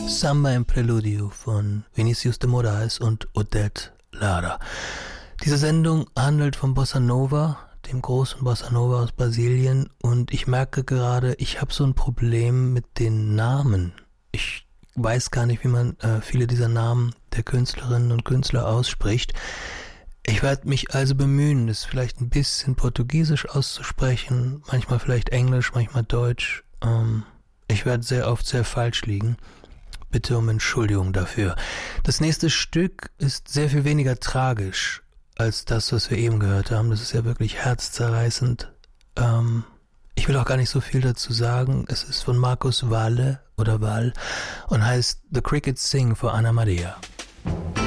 Samba im Preludio von Vinicius de Moraes und Odette Lara. Diese Sendung handelt von Bossa Nova, dem großen Bossa Nova aus Brasilien, und ich merke gerade, ich habe so ein Problem mit den Namen. Ich weiß gar nicht, wie man viele dieser Namen der Künstlerinnen und Künstler ausspricht. Ich werde mich also bemühen, das vielleicht ein bisschen portugiesisch auszusprechen, manchmal vielleicht Englisch, manchmal Deutsch. Ich werde sehr oft sehr falsch liegen. Bitte um Entschuldigung dafür. Das nächste Stück ist sehr viel weniger tragisch als das, was wir eben gehört haben. Das ist ja wirklich herzzerreißend. Ich will auch gar nicht so viel dazu sagen. Es ist von Marcos Valle oder Val und heißt The Crickets Sing for Ana Maria.